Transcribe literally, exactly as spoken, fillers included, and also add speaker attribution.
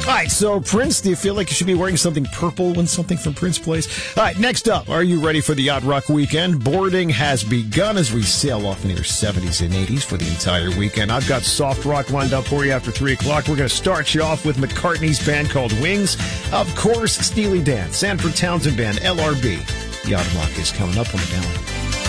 Speaker 1: All right, so Prince, do you feel like you should be wearing something purple when something from Prince plays? All right, next up, are you ready for the Yacht Rock weekend? Boarding has begun as we sail off into your seventies and eighties for the entire weekend. I've got soft rock lined up for you after three o'clock. We're going to start you off with McCartney's band called Wings. Of course, Steely Dan, Sanford Townsend Band, L R B. Yacht Rock is coming up on the Ballad.